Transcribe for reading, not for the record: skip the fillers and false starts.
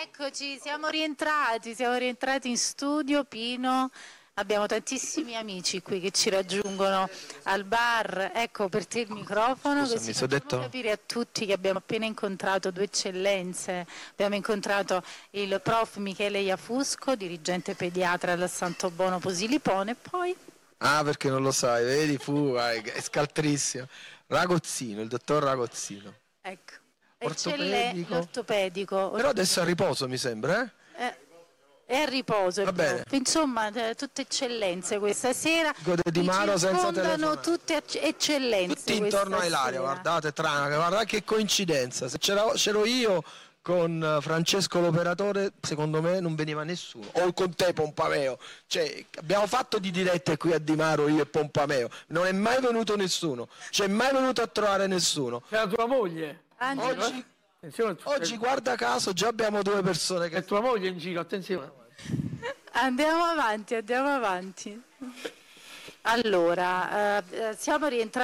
Eccoci, siamo rientrati in studio, Pino. Abbiamo tantissimi amici qui che ci raggiungono al bar. Ecco, per te il microfono, Scusa, così mi sono facciamo detto... capire a tutti che abbiamo appena incontrato due eccellenze. Abbiamo incontrato il prof Michele Iafusco, dirigente pediatra del Santo Bono Posilipone, e poi... Ah, perché non lo sai, vedi, è scaltrissimo. Ragozzino, il dottor Ragozzino. Ecco, Ortopedico. l'ortopedico. Però adesso è a riposo, mi sembra, eh? È a riposo, Va il prof. bene. Insomma, tutte eccellenze questa sera. Gode di Mi Maro senza circondano telefonare. tutte eccellenze. Tutti intorno a Ilaria, sera. guardate, guarda che coincidenza. Se c'ero io con Francesco l'operatore, secondo me non veniva nessuno. O con te, Pompameo. Cioè, abbiamo fatto di dirette qui a Di Maro, io e Pompameo. Non è mai venuto nessuno. C'è mai venuto a trovare nessuno. C'è la tua moglie. Angelo. Oggi, guarda caso, già abbiamo due persone che... È tua moglie in giro, attenzione. Andiamo avanti. Allora, siamo rientrati.